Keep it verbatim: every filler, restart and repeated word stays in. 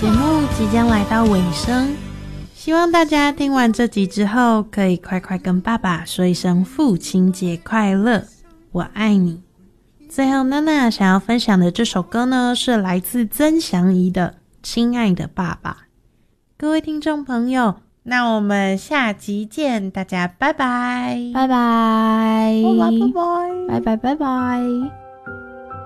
节目即将来到尾声，希望大家听完这集之后可以快快跟爸爸说一声父亲节快乐，我爱你。最后娜娜想要分享的这首歌呢，是来自曾祥仪的亲爱的爸爸。各位听众朋友，那我们下集见，大家拜拜拜拜拜拜拜拜拜拜拜拜。